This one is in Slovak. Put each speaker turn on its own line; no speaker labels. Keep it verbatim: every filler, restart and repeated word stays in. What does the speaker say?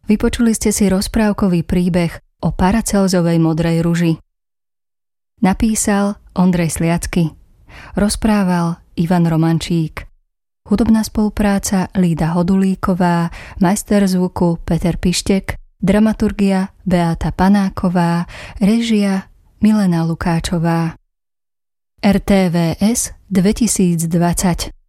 Vypočuli ste si rozprávkový príbeh o Paracelzovej modrej ruži. Napísal Ondrej Sliacky. Rozprával Ivan Romančík. Hudobná spolupráca Lída Hodulíková, majster zvuku Peter Pištek, dramaturgia Beata Panáková, režia Milena Lukáčová. er té vé es dvetisícdvadsať